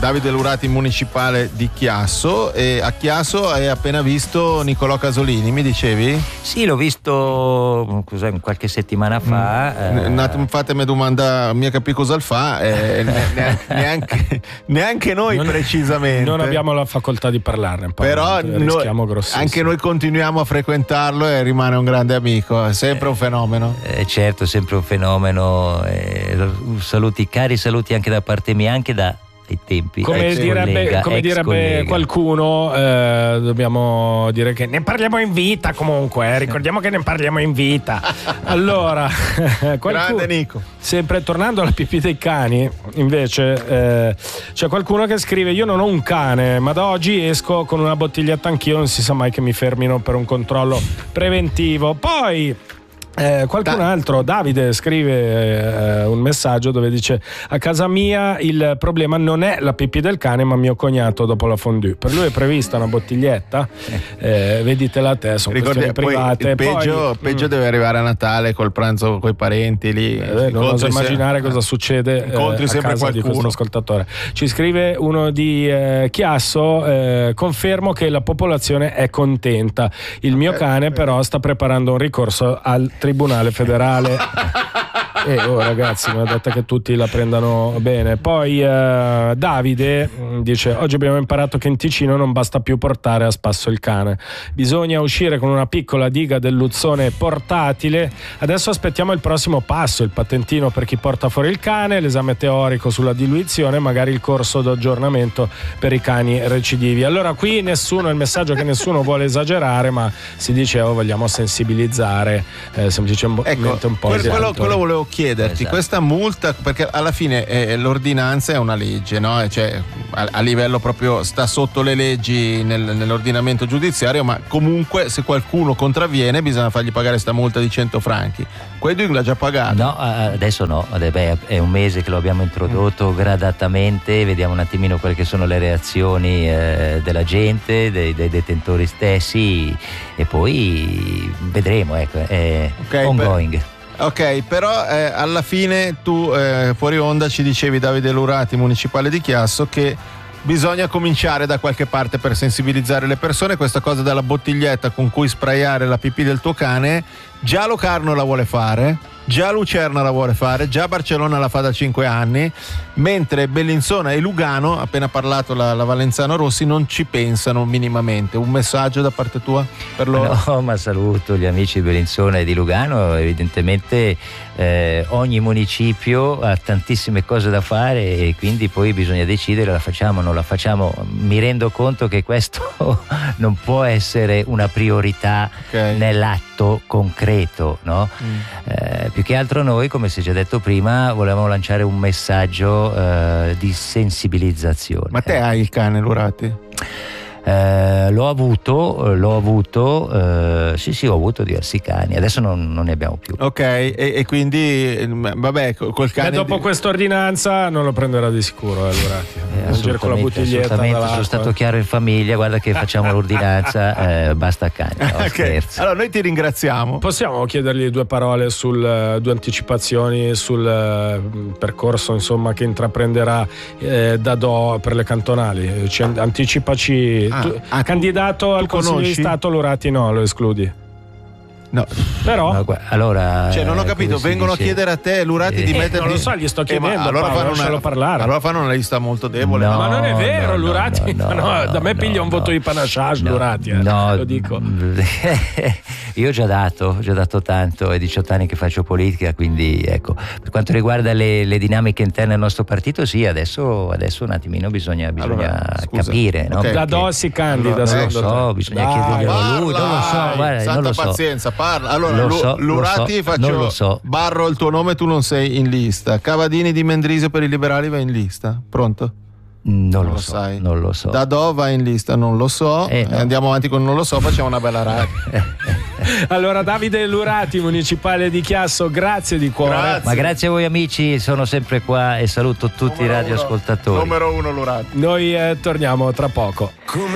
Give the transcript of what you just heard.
Davide Lurati, municipale di Chiasso, e a Chiasso hai appena visto Nicolò Casolini, mi dicevi? Sì, l'ho visto qualche settimana fa. Fatemi domanda, mi capì cosa fa, neanche noi precisamente. Non abbiamo la facoltà di parlarne, però anche noi continuiamo a frequentarlo e rimane un grande amico, è sempre un fenomeno. Certo, sempre un fenomeno. Cari saluti anche da parte mia, anche da ai tempi. Come direbbe qualcuno, dobbiamo dire che ne parliamo in vita comunque, ricordiamo che ne parliamo in vita. Allora, grande Nico. Sempre tornando alla pipì dei cani, invece c'è qualcuno che scrive: io non ho un cane, ma da oggi esco con una bottiglietta anch'io, non si sa mai che mi fermino per un controllo preventivo. Poi qualcun altro, Davide, scrive un messaggio dove dice: a casa mia il problema non è la pipì del cane ma mio cognato dopo la fondue. Per lui è prevista una bottiglietta, veditela te, sono questioni private. Il peggio deve arrivare a Natale col pranzo coi parenti lì, non oso immaginare cosa succede incontri a sempre casa qualcuno. di questo ascoltatore. Ci scrive uno di Chiasso: confermo che la popolazione è contenta, il mio cane però sta preparando un ricorso al Tribunale federale. Ragazzi, mi ha detto che tutti la prendano bene. Poi Davide dice: oggi abbiamo imparato che in Ticino non basta più portare a spasso il cane, bisogna uscire con una piccola diga del Luzzone portatile. Adesso aspettiamo il prossimo passo, il patentino per chi porta fuori il cane, l'esame teorico sulla diluizione, magari il corso d'aggiornamento per i cani recidivi. Allora qui il messaggio che nessuno vuole esagerare, ma si dice vogliamo sensibilizzare semplicemente un po'. Quello volevo chiederti, esatto. Questa multa, perché alla fine l'ordinanza è una legge, no? Cioè, a livello proprio sta sotto le leggi nell'ordinamento giudiziario, ma comunque se qualcuno contravviene bisogna fargli pagare sta multa di 100 franchi. Quedwig l'ha già pagato? No, adesso no, è un mese che lo abbiamo introdotto gradatamente, vediamo un attimino quelle che sono le reazioni della gente, dei detentori stessi, e poi vedremo, è ongoing. Ok, però alla fine tu fuori onda ci dicevi, Davide Lurati, municipale di Chiasso, che bisogna cominciare da qualche parte per sensibilizzare le persone. Questa cosa della bottiglietta con cui sprayare la pipì del tuo cane, già Locarno la vuole fare, già Lucerna la vuole fare, già Barcellona la fa da 5 anni, mentre Bellinzona e Lugano, appena parlato la Valenzano Rossi, non ci pensano minimamente. Un messaggio da parte tua per loro? No, ma saluto gli amici di Bellinzona e di Lugano. Evidentemente ogni municipio ha tantissime cose da fare e quindi poi bisogna decidere: la facciamo o non la facciamo. Mi rendo conto che questo non può essere una priorità nell'atto concreto, no? Più che altro noi, come si è già detto prima, volevamo lanciare un messaggio di sensibilizzazione. Ma te hai il cane, Lurati? L'ho avuto, sì, ho avuto diversi cani, adesso non ne abbiamo più. Ok, e quindi vabbè, col cane. E dopo questa ordinanza non lo prenderà di sicuro, Lurati. Con la bottiglietta. Sono stato chiaro in famiglia, guarda che facciamo l'ordinanza, basta cani. No, scherzo. Allora noi ti ringraziamo. Possiamo chiedergli 2 parole due anticipazioni sul percorso, insomma, che intraprenderà da Do per le cantonali? Anticipaci. Candidato al Consiglio di Stato, Lurati no, lo escludi. No. Però allora, cioè, non ho capito, vengono a chiedere a te, Lurati, di metterti. Non lo so, gli sto chiedendo, allora parlare. Allora fanno una lista molto debole. No, ma non è vero, Lurati. No, da me piglia un voto di panachage, Lurati. Lo dico. Io ho già dato tanto, è 18 anni che faccio politica, quindi ecco. Per quanto riguarda le dinamiche interne del nostro partito, sì, adesso un attimino bisogna capire, no? Da Do si candida, non lo so, bisogna chiederglielo a lui, non lo so, guarda, non lo so. Pazienza, parla. Allora, Lurati, barro il tuo nome, tu non sei in lista. Cavadini di Mendrisio per i liberali va in lista, pronto? Non lo so. Da Do va in lista, non lo so. No. Andiamo avanti con non lo so, facciamo una bella radio. Allora, Davide Lurati, municipale di Chiasso, grazie di cuore. Ma grazie a voi amici, sono sempre qua e saluto tutti i radioascoltatori. Numero 1 Lurati. Noi torniamo tra poco.